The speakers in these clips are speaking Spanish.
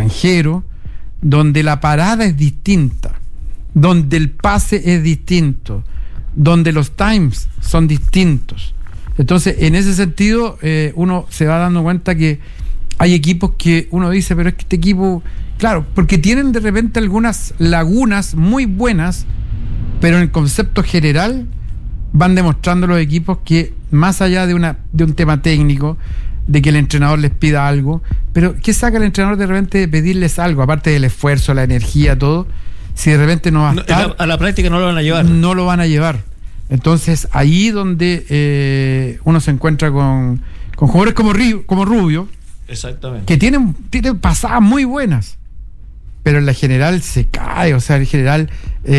extranjero, donde la parada es distinta, donde el pase es distinto, donde los times son distintos. Entonces, en ese sentido, uno se va dando cuenta que hay equipos que uno dice, pero es que este equipo, claro, porque tienen de repente algunas lagunas muy buenas, pero en el concepto general van demostrando los equipos que más allá de un tema técnico, de que el entrenador les pida algo, pero ¿qué saca el entrenador de repente de pedirles algo, aparte del esfuerzo, la energía, todo? Si de repente no va a estar, a la práctica no lo van a llevar. No lo van a llevar. Entonces, ahí donde uno se encuentra con jugadores como Rubio, exactamente, que tienen pasadas muy buenas, pero en la general se cae, o sea, en general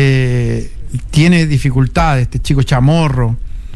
tiene dificultades, este chico Chamorro,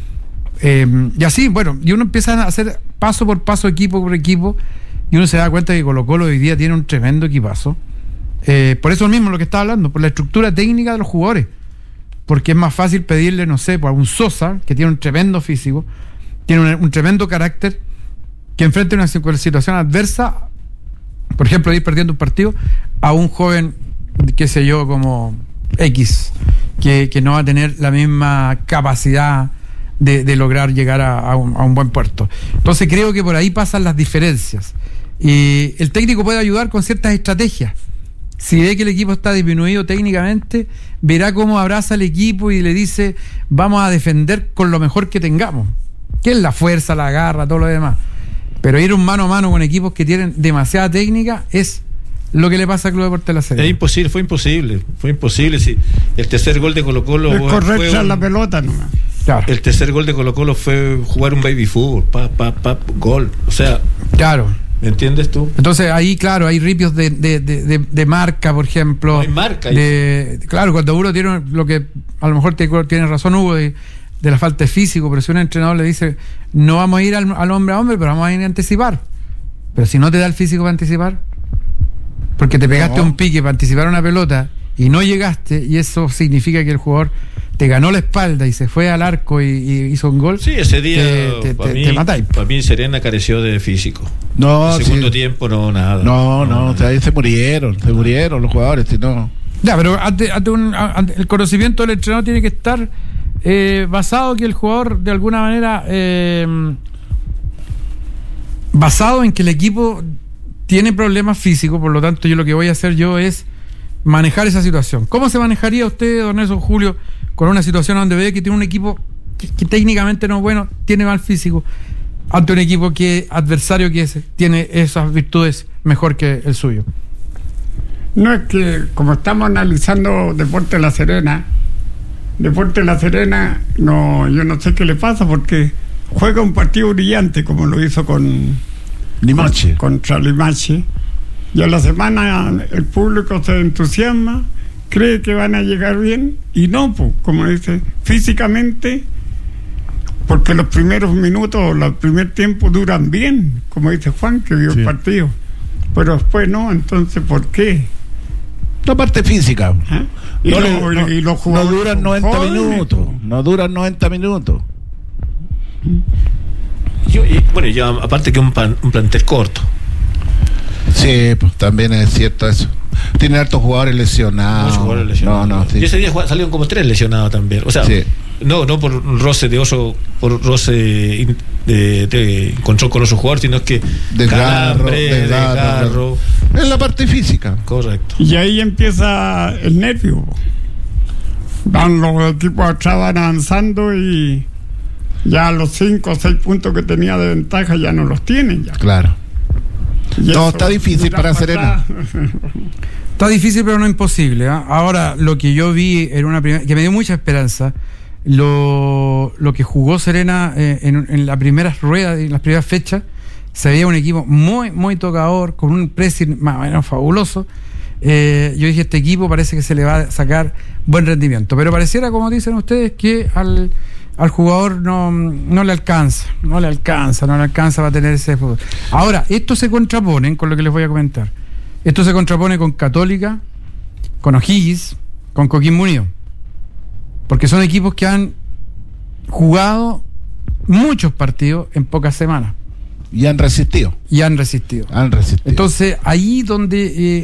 y así, bueno, y uno empieza a hacer paso por paso, equipo por equipo, y uno se da cuenta que Colo-Colo hoy día tiene un tremendo equipazo, por eso mismo lo que estaba hablando, por la estructura técnica de los jugadores, porque es más fácil pedirle, no sé, pues a un Sosa, que tiene un tremendo físico, tiene un tremendo carácter, que enfrente una situación adversa, por ejemplo, ir perdiendo un partido, a un joven, qué sé yo, como X, que no va a tener la misma capacidad de lograr llegar a un buen puerto. Entonces creo que por ahí pasan las diferencias. Y el técnico puede ayudar con ciertas estrategias. Si ve que el equipo está disminuido técnicamente, verá cómo abraza al equipo y le dice, vamos a defender con lo mejor que tengamos, que es la fuerza, la garra, todo lo demás. Pero ir un mano a mano con equipos que tienen demasiada técnica es lo que le pasa al Club Deportes La Serena. Es imposible, fue imposible. Si el tercer gol de Colo-Colo es correcta la pelota nomás. Claro. El tercer gol de Colo-Colo fue jugar un baby fútbol, gol. O sea, claro. ¿Me entiendes tú? Entonces ahí, claro, hay ripios de marca, por ejemplo. No hay marca. Claro, cuando uno tiene lo que a lo mejor tiene razón Hugo de la falta de físico, pero si un entrenador le dice, no vamos a ir al hombre a hombre, pero vamos a ir a anticipar. Pero si no te da el físico para anticipar, porque te pegaste un pique para anticipar una pelota y no llegaste, y eso significa que el jugador te ganó la espalda y se fue al arco y hizo un gol. Sí, ese día te matáis. Para mí Serena careció de físico. No, el segundo tiempo no, nada. No, o sea, ahí se murieron los jugadores, si no. Ya, pero ante el conocimiento del entrenador tiene que estar basado que el jugador de alguna manera basado en que el equipo tiene problemas físicos, por lo tanto yo lo que voy a hacer es manejar esa situación. ¿Cómo se manejaría usted, don Nelson Julio, con una situación donde ve que tiene un equipo que técnicamente no es bueno, tiene mal físico, ante un equipo adversario que tiene esas virtudes mejor que el suyo? No, es que como estamos analizando Deportes La Serena, no, yo no sé qué le pasa, porque juega un partido brillante como lo hizo contra Limache, y a la semana el público se entusiasma, cree que van a llegar bien, y no, pues, como dice, físicamente, porque los primeros minutos, el primer tiempo duran bien, como dice Juan, que vio el partido, pero después no. Entonces, ¿por qué? La parte física. ¿Ah? Y los jugadores no duran 90 minutos. No duran 90 minutos. Ya aparte que un plantel corto. Sí, pues también es cierto eso. Tienen hartos jugadores lesionados. Muchos jugadores lesionados. Sí. Y ese día salieron como 3 lesionados también. O sea, no por roce de oso, por roce de encontró con otros jugadores, sino que desgarro. Es la parte física. Correcto. Y ahí empieza el nervio. Van los equipos atrás, van avanzando y ya los 5 o 6 puntos que tenía de ventaja ya no los tienen ya. Claro. No, está difícil para Serena. Está difícil, pero no imposible, ¿eh? Ahora, lo que yo vi en una primera, que me dio mucha esperanza, lo que jugó Serena en las primeras ruedas, en las primeras fechas, se veía un equipo muy, muy tocador, con un pressing más o menos fabuloso. Yo dije, este equipo parece que se le va a sacar buen rendimiento, pero pareciera, como dicen ustedes, que al jugador no le alcanza para tener ese fútbol. Ahora, esto se contrapone con lo que les voy a comentar. Esto se contrapone con Católica, con O'Higgins, con Coquimbo Unido, porque son equipos que han jugado muchos partidos en pocas semanas. Y han resistido. Entonces, ahí donde